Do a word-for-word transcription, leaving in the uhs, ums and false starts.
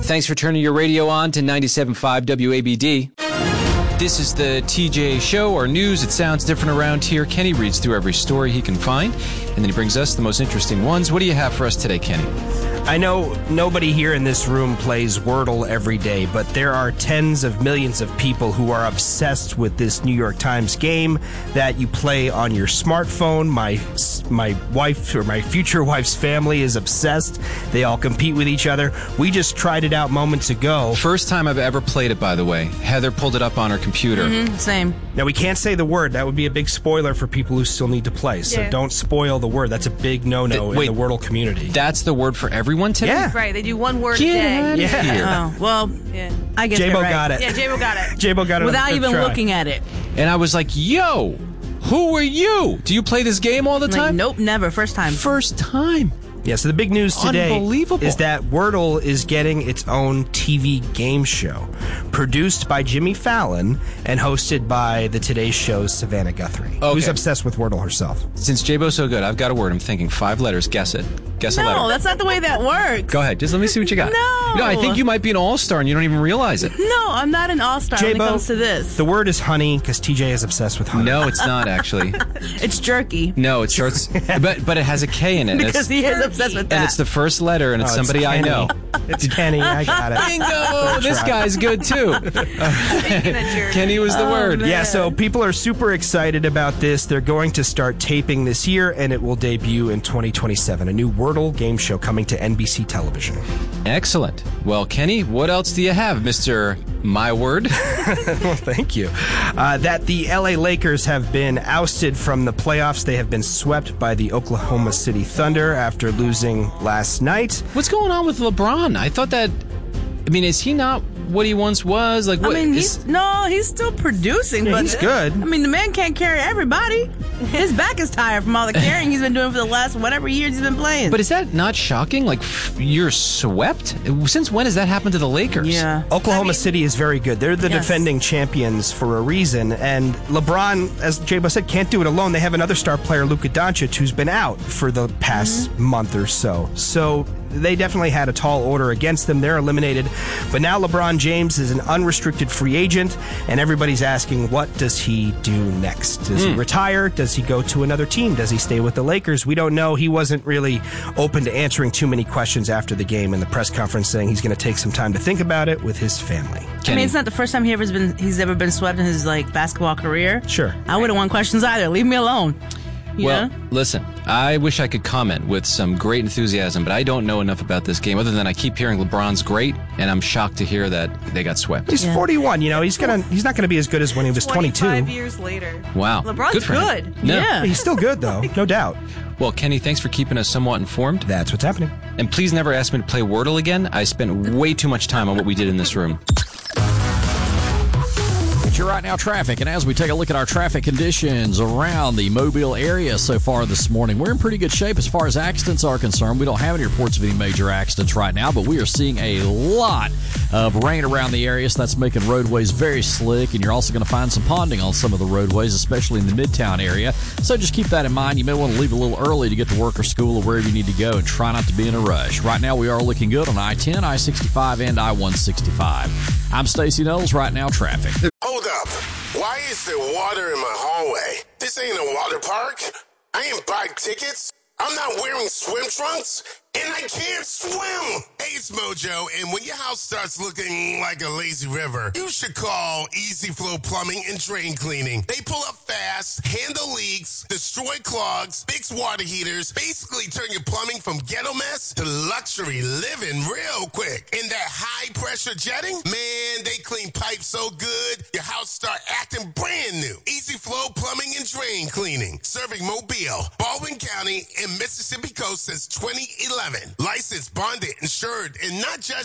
Thanks for turning your radio on to ninety-seven point five W A B D. This is the T J Show, or news. It sounds different around here. Kenny reads through every story he can find, and then he brings us the most interesting ones. What do you have for us today, Kenny? I know nobody here in this room plays Wordle every day, but there are tens of millions of people who are obsessed with this New York Times game that you play on your smartphone. My my wife, or my future wife's family, is obsessed. They all compete with each other. We just tried it out moments ago. First time I've ever played it, by the way. Heather pulled it up on her computer. Mm-hmm, same. Now, we can't say the word. That would be a big spoiler for people who still need to play. So Yeah. don't spoil the word. That's a big no-no Th- wait. in the Wordle community. That's the word for everyone today? Yeah. Right, they do one word Get a day. outta Yeah. here. Oh, well, Yeah. I guess J-Bo right. got it. Yeah, J-Bo got it. J-Bo got it on Without the even try. looking at it. And I was like, yo, who are you? Do you play this game all the Like, time? nope, never. First time. First time. Yeah, so the big news today Unbelievable. is that Wordle is getting its own T V game show, produced by Jimmy Fallon and hosted by the Today Show's Savannah Guthrie, Okay. who's obsessed with Wordle herself. Since J-Bo's so good, I've got a word. I'm thinking five letters. Guess it. Guess a letter. No, that's not the way that works. Go ahead. Just let me see what you got. No. No, I think you might be an all-star and you don't even realize it. No, I'm not an all-star when it J-Bo, comes to this. the word is honey, because T J is obsessed with honey. No, it's not actually. It's jerky. No, it starts, but but it has a K in it. Because It's- he is obsessed with that. and it's the first letter, and it's Oh, it's somebody I Kenny. know. It's Kenny. I got it. Bingo! This guy's good too. Kenny was the word. man. Yeah, so people are super excited about this. They're going to start taping this year, and it will debut in twenty twenty-seven. A new Wordle game show coming to N B C television. Excellent. Well, Kenny, what else do you have, Mister My Word? Well, thank you. Uh, that the L A Lakers have been ousted from the playoffs. They have been swept by the Oklahoma City Thunder after losing last night. What's going on with LeBron? I thought that. I mean, is he not what he once was? Like, I what? mean, is- he's no, he's still producing, Yeah, but he's good. I mean, the man can't carry everybody. His back is tired from all the carrying he's been doing for the last whatever years he's been playing. But is that not shocking? Like, f- you're swept? Since when has that happened to the Lakers? yeah, Oklahoma City is very good. They're the Yes. defending champions for a reason. And LeBron, as J-Bo said, can't do it alone. They have another star player, Luka Doncic, who's been out for the past Mm-hmm. month or so. So they definitely had a tall order against them. They're eliminated. But now LeBron James is an unrestricted free agent, and everybody's asking, what does he do next? Does he retire? Does he go to another team? Does he stay with the Lakers? We don't know. He wasn't really open to answering too many questions after the game in the press conference, saying he's going to take some time to think about it with his family. I Kenny, mean, it's not the first time he ever's been he's ever been swept in his like basketball career. Sure. I wouldn't want questions either. Leave me alone. You well, know? listen, I wish I could comment with some great enthusiasm, but I don't know enough about this game other than I keep hearing LeBron's great, and I'm shocked to hear that they got swept. He's Yeah. forty-one. You know, he's gonna he's not gonna be as good as when he was twenty-five twenty-two. years later. Wow. LeBron's good. For him. good. No. Yeah. He's still good though, no doubt. Well, Kenny, thanks for keeping us somewhat informed. That's what's happening. And please never ask me to play Wordle again. I spent way too much time on what we did in this room. It's your Right Now traffic, and as we take a look at our traffic conditions around the Mobile area so far this morning, we're in pretty good shape as far as accidents are concerned. We don't have any reports of any major accidents right now, but we are seeing a lot of rain around the area, so that's making roadways very slick, and you're also going to find some ponding on some of the roadways, especially in the Midtown area. So just keep that in mind. You may want to leave a little early to get to work or school or wherever you need to go, and try not to be in a rush. Right now, we are looking good on I ten, I sixty-five, and I one sixty-five. I'm Stacey Knowles, Right Now traffic. Hold up. Why is there water in my hallway? This ain't a water park. I ain't buy tickets. I'm not wearing swim trunks. And I can't swim. Hey, it's Mojo, and when your house starts looking like a lazy river, you should call Easy Flow Plumbing and Drain Cleaning. They pull up fast, handle leaks, destroy clogs, fix water heaters, basically turn your plumbing from ghetto mess to luxury living real quick. And that high-pressure jetting, man, they clean pipes so good, your house start acting brand new. Easy Flow Plumbing and Drain Cleaning, serving Mobile, Baldwin County, and Mississippi Coast since twenty eleven. Licensed, bonded, insured, and not just